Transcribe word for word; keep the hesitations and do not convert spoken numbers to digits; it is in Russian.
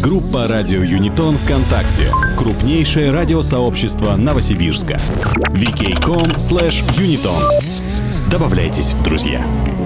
Группа «Радио Юнитон» ВКонтакте. Крупнейшее радиосообщество Новосибирска. ви кей точка ком слэш юнитон. Добавляйтесь в друзья.